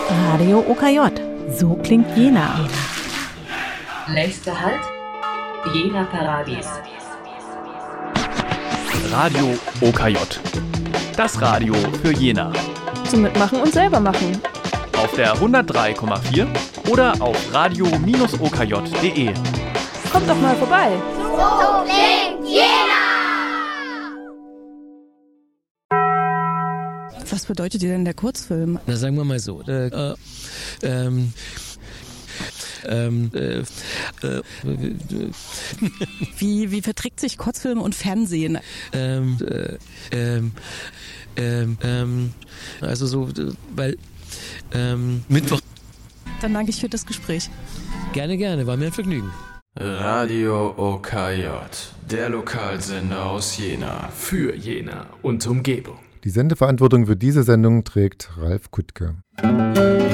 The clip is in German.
Radio OKJ. So klingt Jena. Nächster Halt, Jena Paradies. Radio OKJ. Das Radio für Jena. Zum Mitmachen und selber machen. Auf der 103,4 oder auf radio-okj.de. Kommt doch mal vorbei. So klingt Jena! Was bedeutet dir denn der Kurzfilm? Na, sagen wir mal so. Wie verträgt sich Kurzfilm und Fernsehen? Also so, weil Mittwoch. Dann danke ich für das Gespräch. Gerne, war mir ein Vergnügen. Radio OKJ, der Lokalsender aus Jena. Für Jena und Umgebung. Die Sendeverantwortung für diese Sendung trägt Ralf Kuttke.